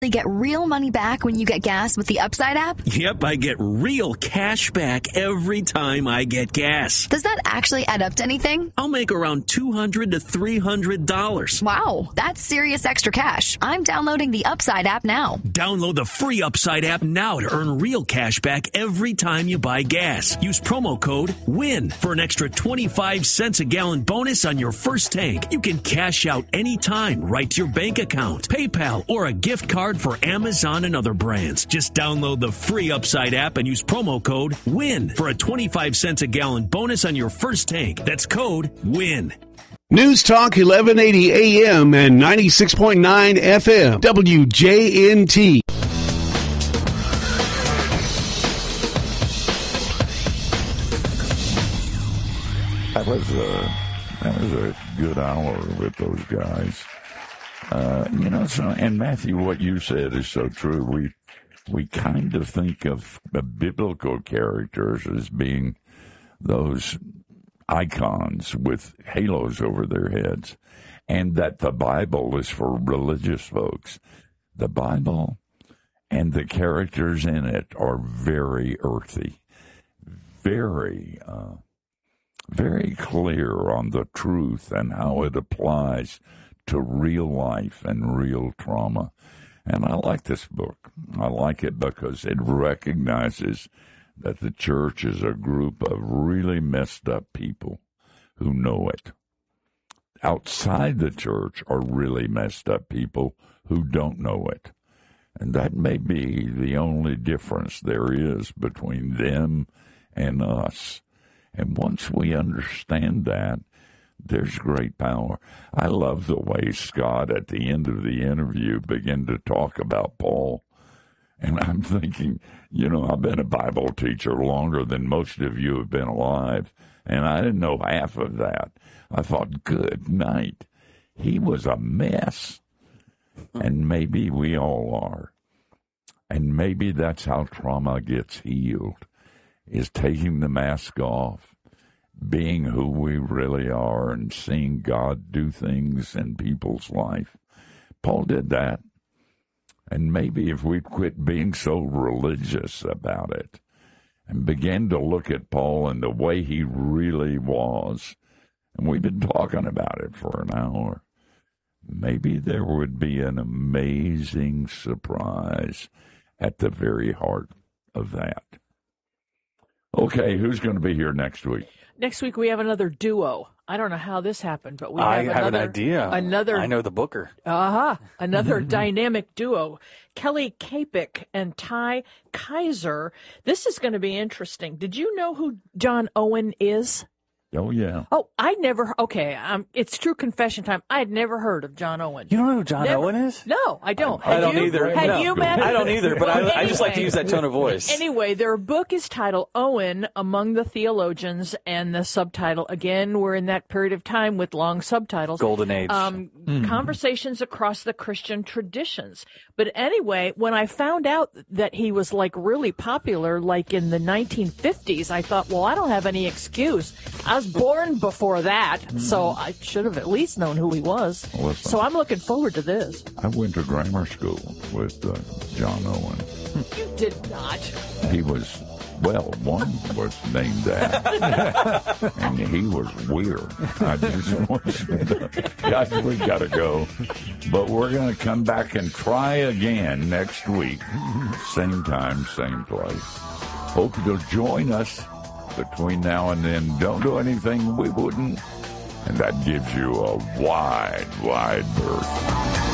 Get real money back when you get gas with the Upside app? Yep, I get real cash back every time I get gas. Does that actually add up to anything? I'll make around $200 to $300. Wow, that's serious extra cash. I'm downloading the Upside app now. Download the free Upside app now to earn real cash back every time you buy gas. Use promo code WIN for an extra 25 cents a gallon bonus on your first tank. You can cash out anytime right to your bank account, PayPal, or a gift card for Amazon and other brands. Just download the free Upside app and use promo code WIN for a 25 cents a gallon bonus on your first tank. That's code WIN. News Talk 1180 AM and 96.9 FM. WJNT. That was a good hour with those guys. And Matthew, what you said is so true. We kind of think of biblical characters as being those icons with halos over their heads, and that the Bible is for religious folks. The Bible and the characters in it are very earthy, very clear on the truth and how it applies to real life and real trauma. And I like this book. I like it because it recognizes that the church is a group of really messed up people who know it. Outside the church are really messed up people who don't know it. And that may be the only difference there is between them and us. And once we understand that, there's great power. I love the way Scott, at the end of the interview, began to talk about Paul. And I'm thinking, I've been a Bible teacher longer than most of you have been alive, and I didn't know half of that. I thought, good night. He was a mess. And maybe we all are. And maybe that's how trauma gets healed, is taking the mask off, being who we really are, and seeing God do things in people's life. Paul did that. And maybe if we'd quit being so religious about it and begin to look at Paul and the way he really was, and we've been talking about it for an hour, maybe there would be an amazing surprise at the very heart of that. Okay, who's going to be here next week? Next week we have another duo. I don't know how this happened, but we have an idea. I know the booker. Another dynamic duo. Kelly Kapik and Ty Kaiser. This is going to be interesting. Did you know who John Owen is? Oh, yeah. Oh, it's true confession time. I had never heard of John Owen. You don't know who John Owen is? No, I don't. I don't either. Had you, Matt? I don't either, but I just like to use that tone of voice. Anyway, their book is titled Owen Among the Theologians, and the subtitle, again, we're in that period of time with long subtitles. Golden Age. Conversations Across the Christian Traditions. But anyway, when I found out that he was really popular, in the 1950s, I thought, well, I don't have any excuse. I was born before that, so I should have at least known who he was. Listen, so I'm looking forward to this. I went to grammar school with John Owen. You did not. He was, one was named that, and he was weird. I just want you to know. Guys, we got to go. But we're going to come back and try again next week. Same time, same place. Hope you'll join us. Between now and then, don't do anything we wouldn't. And that gives you a wide, wide berth.